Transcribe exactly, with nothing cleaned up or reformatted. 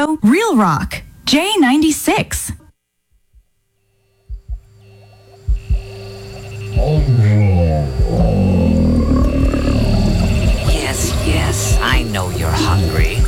radio, Real Rock, J ninety-six. Yes, yes, I know you're hungry.